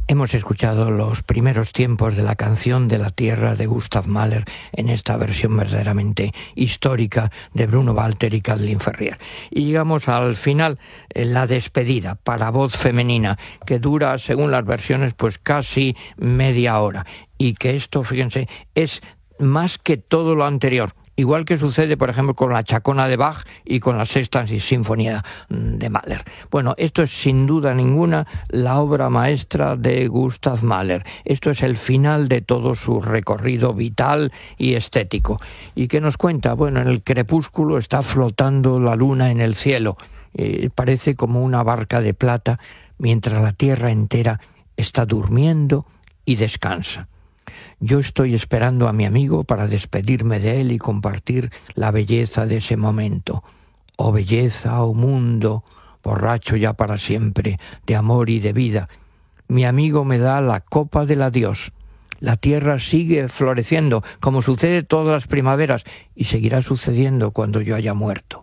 Hemos escuchado los primeros tiempos de la canción de la tierra de Gustav Mahler en esta versión verdaderamente histórica de Bruno Walter y Kathleen Ferrier. Y llegamos al final, la despedida para voz femenina, que dura, según las versiones, pues casi media hora. Y que esto, fíjense, es más que todo lo anterior. Igual que sucede, por ejemplo, con la Chacona de Bach y con la Sexta Sinfonía de Mahler. Bueno, esto es sin duda ninguna la obra maestra de Gustav Mahler. Esto es el final de todo su recorrido vital y estético. ¿Y qué nos cuenta? Bueno, en el crepúsculo está flotando la luna en el cielo. Parece como una barca de plata, mientras la tierra entera está durmiendo y descansa. Yo estoy esperando a mi amigo para despedirme de él y compartir la belleza de ese momento. Oh belleza, oh mundo, borracho ya para siempre, de amor y de vida. Mi amigo me da la copa del adiós. La tierra sigue floreciendo, como sucede todas las primaveras, y seguirá sucediendo cuando yo haya muerto.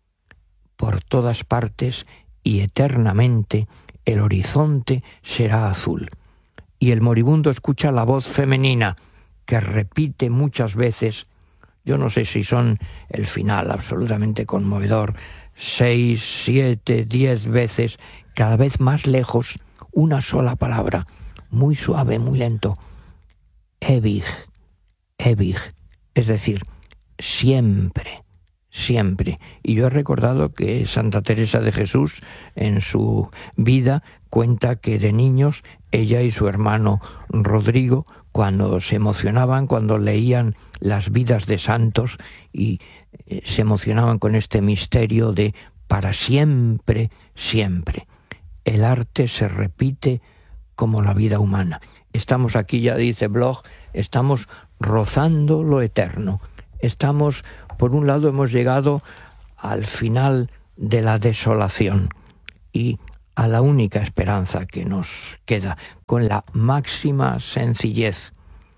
Por todas partes y eternamente el horizonte será azul. Y el moribundo escucha la voz femenina que repite muchas veces, yo no sé si son el final absolutamente conmovedor, 6, 7, 10 veces, cada vez más lejos, una sola palabra, muy suave, muy lento, ewig, ewig, es decir, siempre, siempre. Y yo he recordado que Santa Teresa de Jesús, en su vida, cuenta que de niños ella y su hermano Rodrigo, cuando se emocionaban, cuando leían las vidas de santos y se emocionaban con este misterio de para siempre, siempre. El arte se repite como la vida humana. Estamos aquí, ya dice Bloch, estamos rozando lo eterno. Estamos, por un lado, hemos llegado al final de la desolación y a la única esperanza que nos queda, con la máxima sencillez,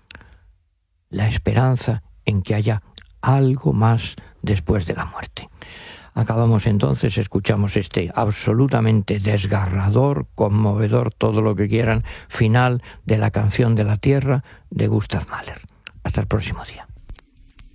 la esperanza en que haya algo más después de la muerte. Acabamos entonces, escuchamos este absolutamente desgarrador, conmovedor, todo lo que quieran, final de la canción de la tierra de Gustav Mahler. Hasta el próximo día.